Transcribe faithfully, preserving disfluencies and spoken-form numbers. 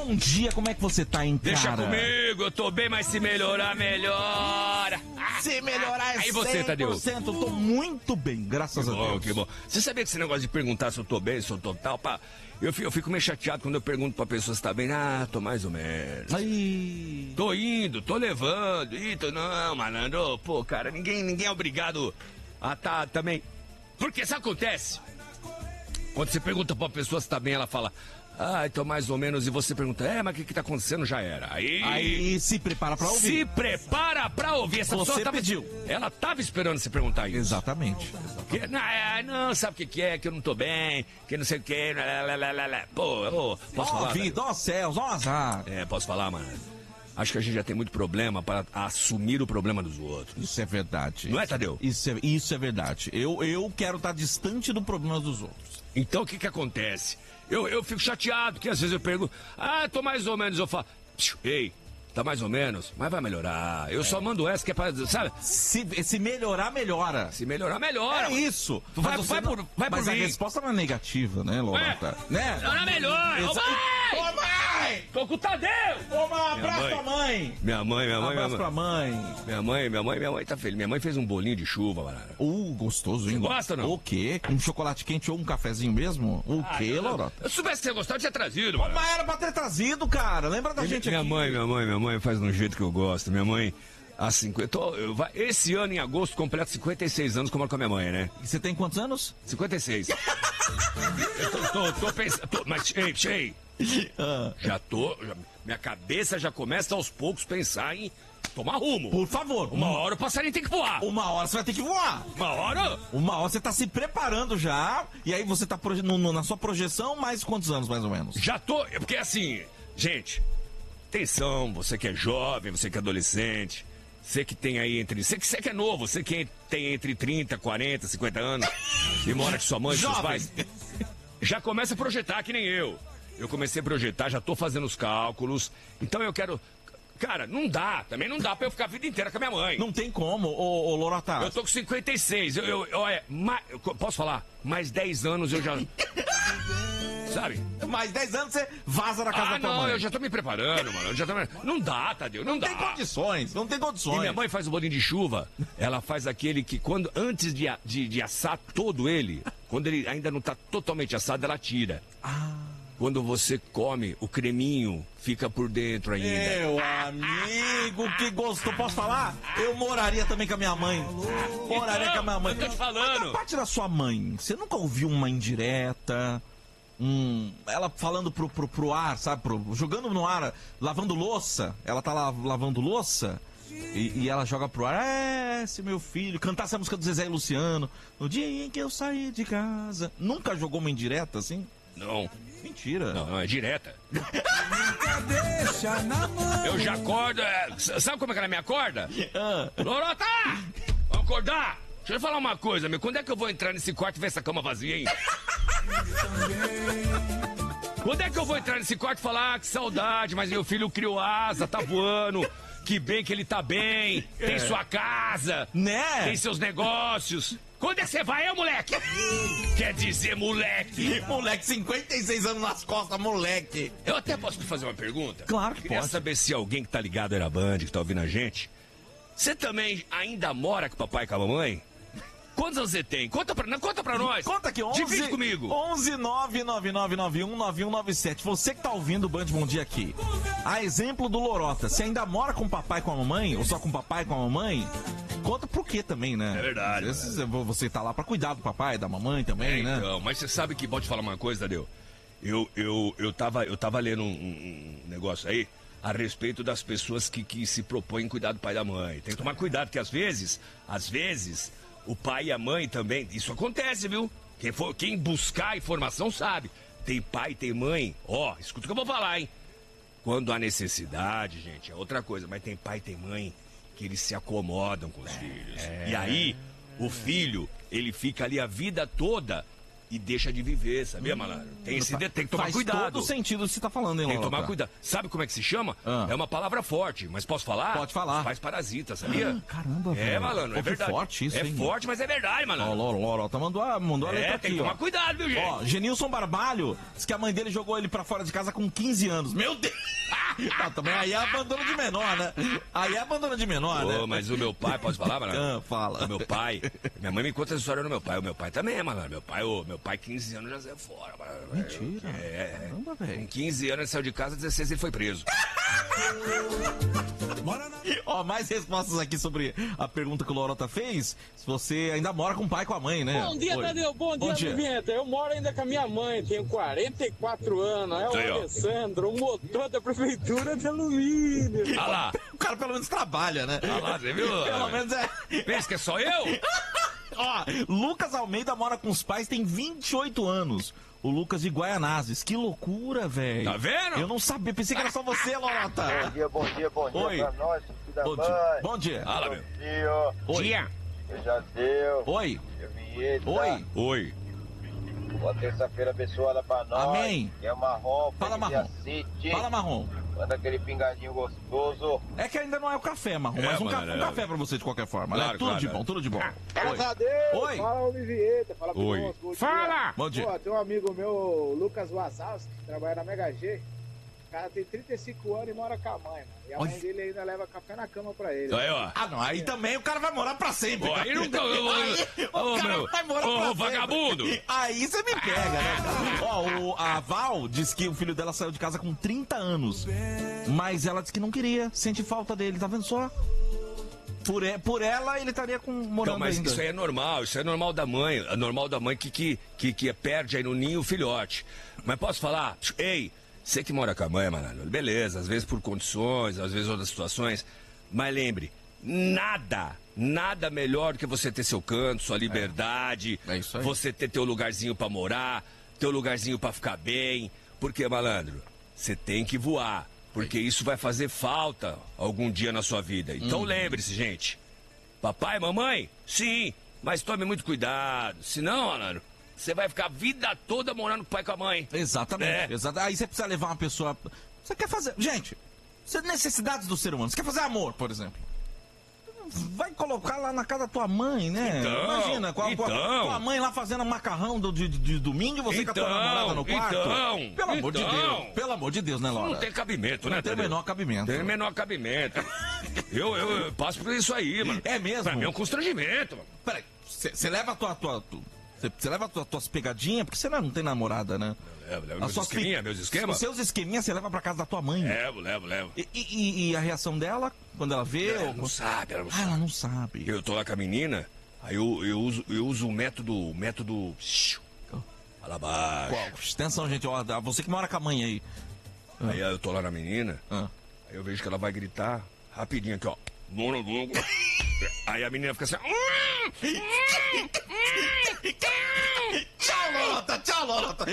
bom dia, como é que você tá, hein, cara? Deixa comigo, eu tô bem, mas se melhorar, melhora. Se melhorar é Aí você, Tadeu? cem por cento, eu tô muito bem, graças Que a bom, Deus. que bom. Você sabia que esse negócio de perguntar se eu tô bem, se eu tô tal, pá, eu fico, eu fico meio chateado quando eu pergunto pra pessoa se tá bem. Ah, tô mais ou menos. Aí... Tô indo, tô levando, ih, tô... Não, malandro, pô, cara, ninguém, ninguém é obrigado a tá também. Porque isso acontece. Quando você pergunta pra pessoa se tá bem, ela fala... Ah, então mais ou menos, e você pergunta, é, mas o que que tá acontecendo? Já era. Aí, Aí se prepara pra ouvir. se prepara pra ouvir. Essa Você pessoa tava, pediu. Ela tava esperando você perguntar isso. Exatamente. Que, não, é, não, sabe o que que é? Que eu não tô bem, que não sei o que. Lá, lá, lá, lá, lá. Pô, ô, posso Ó falar? vida, ó céus, ó azar. É, posso falar, mano? Acho que a gente já tem muito problema para assumir o problema dos outros. Isso é verdade. Não é, Tadeu? Isso é, isso é verdade. Eu, eu quero estar distante do problema dos outros. Então o que que acontece? Eu, eu fico chateado, porque às vezes eu pergunto, ah, tô mais ou menos, eu falo, ei, tá mais ou menos, mas vai melhorar. Eu é. só mando essa que é pra, sabe? Se, se melhorar, melhora. Se melhorar, melhora. É isso. Vai, mas vai não, por, vai mas por a mim. resposta não é negativa, né, Lorota? É. Né? Melhorar, melhora. Ô, Exa mãe! Ô, mãe! Tô com o Tadeu! Ô, um abraço pra mãe! Minha mãe, minha mãe, minha abraço mãe. pra mãe. Minha mãe, minha mãe, minha mãe tá feliz. Minha mãe fez um bolinho de chuva, mano. Uh, gostoso, hein? Você gosta ou não? O quê? Um chocolate quente ou um cafezinho mesmo? O Ah, quê, eu, Lorota? Eu soubesse que você gostava, eu tinha trazido, mano. Mas era pra ter trazido, cara. Lembra da gente minha aqui? mãe, minha mãe, minha mãe faz de um jeito que eu gosto. Minha mãe, há cinquenta... Tô, eu, vai, esse ano, em agosto, completo cinquenta e seis anos, como com a minha mãe, né? E você tem quantos anos? cinquenta e seis. Eu tô, tô, tô pensando... Tô, mas, ei, ei, Ah. já tô... Já, minha cabeça já começa aos poucos pensar em tomar rumo. Por favor. Uma hora o passarinho tem que voar. Uma hora você vai ter que voar. Uma hora... Uma hora você tá se preparando já. E aí você tá proje- no, no, na sua projeção, mais quantos anos, mais ou menos? Já tô... Porque assim, gente... Atenção, você que é jovem, você que é adolescente... Você que tem aí entre... Você que, você que é novo, você que tem entre trinta, quarenta, cinquenta anos... E mora com sua mãe e seus Jovem. pais... Já começa a projetar, que nem eu. Eu comecei a projetar, já tô fazendo os cálculos. Então eu quero... Cara, não dá. Também não dá pra eu ficar a vida inteira com a minha mãe. Não tem como, ô, ô Lorota. Eu tô com cinquenta e seis. Eu, eu, eu, é, mais, eu posso falar? Mais dez anos eu já... Sabe? Mais dez anos você vaza da casa Ah, da tua não, mãe. eu já tô me preparando, mano. Eu já tô... Não dá, Tadeu, não, Não dá. tem condições, não tem E condições. minha mãe faz o bolinho de chuva, ela faz aquele que quando, antes de, a- de, de assar todo ele, quando ele ainda não tá totalmente assado, ela tira. Ah. Quando você come, o creminho fica por dentro ainda. Meu amigo, que gostoso. Posso falar? Eu moraria também com a minha mãe. Moraria Então, com a minha mãe. eu tô te Mas falando. da parte da sua mãe, você nunca ouviu uma indireta? Um, ela falando pro, pro, pro ar, sabe? Pro, jogando no ar, lavando louça. Ela tá lá lavando louça. E, e ela joga pro ar, é, esse meu filho, cantar essa música do Zezé e Luciano. No dia em que eu saí de casa. Nunca jogou uma indireta assim? Não, Mentira. não, não, é direta. Eu já acordo, é, s- sabe como é que ela me acorda? Ah. Lorota! Vamos acordar! Deixa eu falar uma coisa, meu. Quando é que eu vou entrar nesse quarto e ver essa cama vazia, hein? Quando é que eu vou entrar nesse quarto e falar, ah, que saudade, mas meu filho criou asa, tá voando, que bem que ele tá bem, tem sua casa, Né? tem seus negócios. Quando é que você vai, ô moleque? Quer dizer, moleque. Moleque, cinquenta e seis anos nas costas, moleque. Eu até posso te fazer uma pergunta? Claro que Queria pode. saber se alguém que tá ligado era Band, que tá ouvindo a gente, você também ainda mora com o papai e com a mamãe? Quantos anos você tem? Conta pra, não, conta pra nós. Conta aqui, onze... Divide comigo. onze nove nove nove nove um nove um nove sete. Você que tá ouvindo o Band Bom Dia aqui. A exemplo do Lorota, você ainda mora com o papai e com a mamãe? Ou só com o papai e com a mamãe? Conta por quê também, né? É verdade, Às vezes você tá lá pra cuidar do papai, da mamãe também, É, né? então, mas você sabe que, pode falar uma coisa, Tadeu? Eu, eu, eu, tava, eu tava lendo um, um- um negócio aí a respeito das pessoas que, que se propõem cuidar do pai e da mãe. Tem que tomar cuidado, porque às vezes, às vezes, o pai e a mãe também, isso acontece, viu? Quem, for, quem buscar informação sabe. Tem pai, tem mãe, ó, escuta o que eu vou falar, hein? Quando há necessidade, gente, é outra coisa, mas tem pai, tem mãe que eles se acomodam com os filhos. E aí, o filho, ele fica ali a vida toda e deixa de viver, sabia, malandro? Tem esse de... tem que tomar Faz cuidado. Faz todo sentido o que você tá falando, hein, Tem que Lorota? tomar cuidado. Sabe como é que se chama? Ah. É uma palavra forte, mas posso falar? Pode falar. Faz parasita, sabia? Ah, caramba, velho. É, malandro, Pô, é que verdade. forte isso, é hein? forte, mas é verdade, Ó, malandro. Loro, Lorota mandou a, mandou a letra É, aqui, tem que tomar ó. cuidado, viu, gente? Ó, Genilson Barbalho diz que a mãe dele jogou ele pra fora de casa com quinze anos. Meu Deus! Ah, também aí é abandono de menor, né? Aí é abandono de menor, Ô, né? mas o meu pai, posso falar, malandro? Ah, fala. O meu pai, minha mãe me conta essa história do meu pai. O meu pai também é, malandro. Meu pai, ô, meu pai, quinze anos já saiu fora, malandro. Mentira. É, Caramba, com velho. quinze anos ele saiu de casa, dezesseis ele foi preso. Ó, mais respostas aqui sobre a pergunta que o Lorota fez. Se você ainda mora com o pai e com a mãe, né? Bom dia, Oi. Tadeu. Bom dia, Bom dia. Pimenta. Eu moro ainda com a minha mãe, tenho quarenta e quatro anos. É o Aí, ó. Alessandro, o motor da prefeitura de alumínio. Ah lá, O cara pelo menos trabalha, né? ah lá, você viu? Pelo menos é. Pensa que é só eu? Ó, Lucas Almeida mora com os pais, tem vinte e oito anos. O Lucas de Guaianazes. Que loucura, velho. Tá vendo? Eu não sabia, pensei que era só você, Lorota. Bom dia, bom dia, bom dia Oi. pra nós, filho da Bom mãe. dia. Bom dia. Ah lá, Bom meu. dia, Oi. Dia. eu já deu. Oi. Eu vinheta. Oi. Oi. Boa terça-feira abençoada pra nós. Amém. Que é marrom, Fala, Pegue Marrom. City. Fala, Marrom. Manda aquele pingadinho gostoso. É que ainda não é o café, Marrom, É, mas um, mano, ca- um é. café pra você de qualquer forma. Claro, né? Tudo claro, de é. bom, tudo de bom. Fala, Oi. Tadeu. Oi. Fala, Homem Vinheta. Fala pro Oi. nosso, bom dia. Fala! Bom dia. Pô, tem um amigo meu, Lucas Wazowski, que trabalha na Mega G. O cara tem trinta e cinco anos e mora com a mãe, mano. E a Olha. mãe dele ainda leva café na cama pra ele. Aí, ó. Ah, não, aí também o cara vai morar pra sempre. Ó, aí nunca- Aí Ô, o cara meu, vai morar ô, pra sempre. vagabundo. Aí você me pega, né, cara? Ó, o- a Val diz que o filho dela saiu de casa com trinta anos. Mas ela disse que não queria, sente falta dele, tá vendo só? Por, e- por ela, ele estaria com, morando Não, mas ainda. isso aí é normal, isso é normal da mãe, é normal da mãe que, que, que, que perde aí no ninho o filhote. Mas posso falar? Ei, você que mora com a mãe, mano, beleza, às vezes por condições, às vezes outras situações, mas lembre, nada, nada melhor do que você ter seu canto, sua liberdade, É isso aí. você ter teu lugarzinho pra morar, teu lugarzinho pra ficar bem, porque, malandro, você tem que voar. Porque isso vai fazer falta algum dia na sua vida. Então lembre-se, gente. Papai, mamãe, sim, mas tome muito cuidado. Senão, malandro, você vai ficar a vida toda morando com o pai e com a mãe. Exatamente, É. exata- Aí você precisa levar uma pessoa. Você quer fazer. Gente, você necessidades do ser humano. Você quer fazer amor, por exemplo. Vai colocar lá na casa da tua mãe, né? Então, Imagina, com a, com a- então. com a mãe lá fazendo macarrão do, de, de domingo e você com a tua Então, namorada no quarto. então, pelo amor de então. Deus. Pelo amor de Deus, né, Laura? Não tem cabimento, Não né, tem o Tadeu? menor cabimento. Tem o menor cabimento. eu, eu, eu passo por isso aí, mano. É mesmo? Pra mim é um constrangimento, mano. Peraí, você leva a tua. tua tu- Você você leva as tua, tuas pegadinhas, porque você não, não tem namorada, né? Levo, levo As meus suas esqueminha, fi- meus esquemas. Os seus esqueminhas você leva pra casa da tua mãe. Levo, levo, levo. E, e- e a reação dela, quando ela vê? Ela ou- não sabe, ela não Ah, sabe. ela não sabe. Eu tô lá com a menina, aí eu, eu, uso, eu uso o método. o método. Fala baixo. Qual? Atenção, gente, ó, você que mora com a mãe aí. Aí eu tô lá na menina, Ah. aí eu vejo que ela vai gritar rapidinho aqui, ó. Aí a menina fica assim.